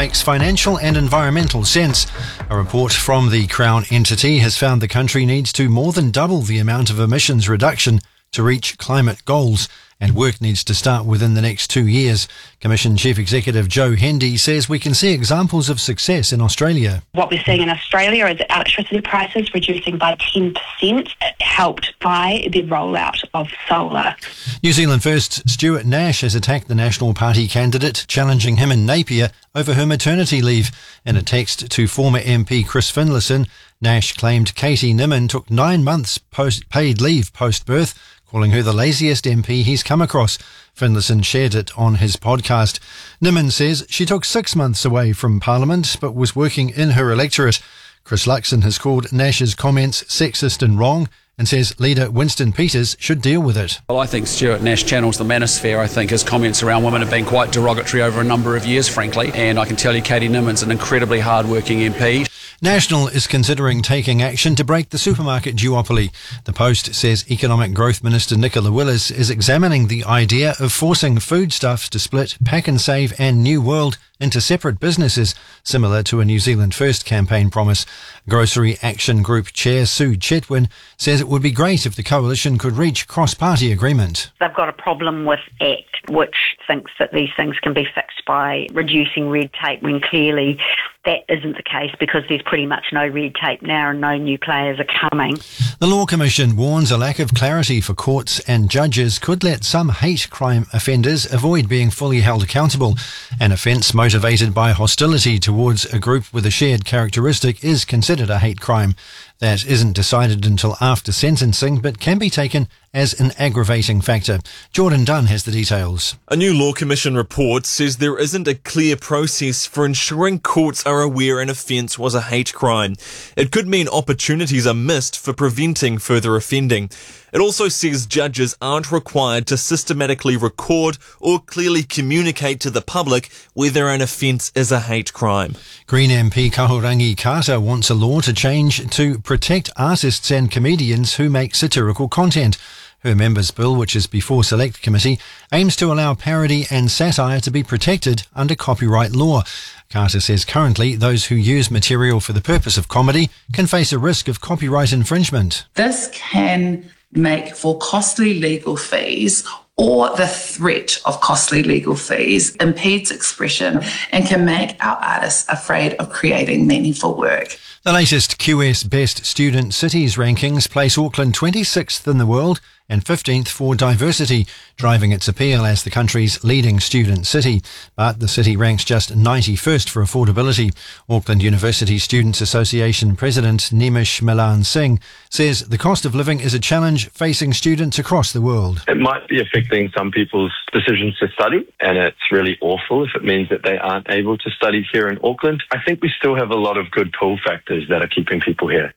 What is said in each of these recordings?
makes financial and environmental sense. A report from the Crown entity has found the country needs to more than double the amount of emissions reduction to reach climate goals, and work needs to start within the next 2 years. Commission Chief Executive Joe Hendy says we can see examples of success in Australia. What we're seeing in Australia is electricity prices reducing by 10%, helped by the rollout of solar. New Zealand First Stuart Nash has attacked the National Party candidate, challenging him in Napier over her maternity leave. In a text to former MP Chris Finlayson, Nash claimed Katie Nimmin took 9 months paid leave post-birth, calling her the laziest MP he's come across. Finlayson shared it on his podcast. Nimmin says she took 6 months away from Parliament but was working in her electorate. Chris Luxon has called Nash's comments sexist and wrong and says leader Winston Peters should deal with it. Well, I think Stuart Nash channels the manosphere. I think his comments around women have been quite derogatory over a number of years, frankly, and I can tell you Katie Nimmin's an incredibly hard-working MP. National is considering taking action to break the supermarket duopoly. The Post says Economic Growth Minister Nicola Willis is examining the idea of forcing foodstuffs to split Pack and Save and New World into separate businesses, similar to a New Zealand First campaign promise. Grocery Action Group Chair Sue Chetwin says it would be great if the coalition could reach cross-party agreement. They've got a problem with ACT, which thinks that these things can be fixed by reducing red tape, when clearly that isn't the case because there's pretty much no red tape now and no new players are coming. The Law Commission warns a lack of clarity for courts and judges could let some hate crime offenders avoid being fully held accountable. An offence motivated by hostility towards a group with a shared characteristic is considered a hate crime. That isn't decided until after sentencing, but can be taken as an aggravating factor. Jordan Dunn has the details. A new Law Commission report says there isn't a clear process for ensuring courts are aware an offence was a hate crime. It could mean opportunities are missed for preventing further offending. It also says judges aren't required to systematically record or clearly communicate to the public whether an offence is a hate crime. Green MP Kahurangi Carter wants a law to change to protect artists and comedians who make satirical content. Her members' bill, which is before Select Committee, aims to allow parody and satire to be protected under copyright law. Carter says currently those who use material for the purpose of comedy can face a risk of copyright infringement. This can make for costly legal fees, or the threat of costly legal fees impedes expression and can make our artists afraid of creating meaningful work. The latest QS Best Student Cities rankings place Auckland 26th in the world and 15th for diversity, driving its appeal as the country's leading student city. But the city ranks just 91st for affordability. Auckland University Students Association President Nimish Milan Singh says the cost of living is a challenge facing students across the world. It might be affecting some people's decisions to study, and it's really awful if it means that they aren't able to study here in Auckland. I think we still have a lot of good pull factors that are keeping people here.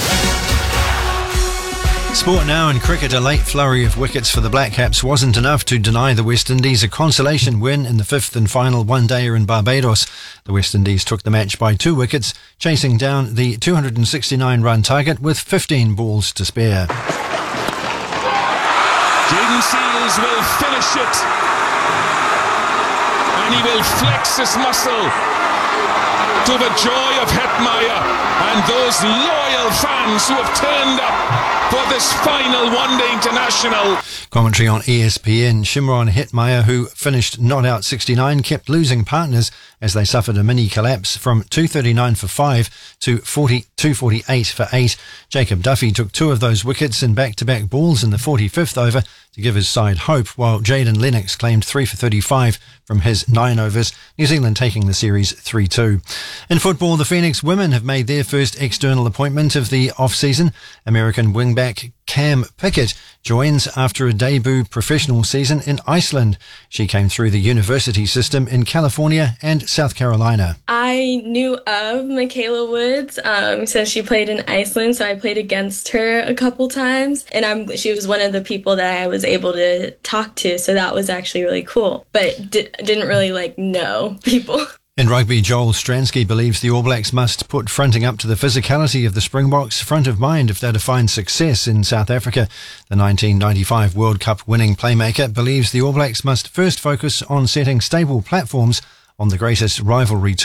Sport now in cricket. A late flurry of wickets for the Black Caps wasn't enough to deny the West Indies a consolation win in the fifth and final one-dayer in Barbados. The West Indies took the match by 2 wickets, chasing down the 269-run target with 15 balls to spare. Jayden Seales will finish it, and he will flex his muscle to the joy of Hetmeyer and those loyal fans who have turned up for this final one-day international. Commentary on ESPN. Shimron Hetmeyer, who finished not out 69, kept losing partners as they suffered a mini collapse from 239 for 5 to 248 for 8. Jacob Duffy took 2 of those wickets in back-to-back balls in the 45th over to give his side hope, while Jaden Lennox claimed 3 for 35 from his 9 overs, New Zealand taking the series 3-2. In football, the Phoenix women have made their first external appointment of the off-season. American wingback Cam Pickett joins after a debut professional season in Iceland. She came through the university system in California and South Carolina. I knew of Michaela Woods since she played in Iceland, so I played against her a couple times, and she was one of the people that I was able to talk to, so that was actually really cool, but didn't really know people. In rugby, Joel Stransky believes the All Blacks must put fronting up to the physicality of the Springboks front of mind if they're to find success in South Africa. The 1995 World Cup winning playmaker believes the All Blacks must first focus on setting stable platforms on the greatest rivalry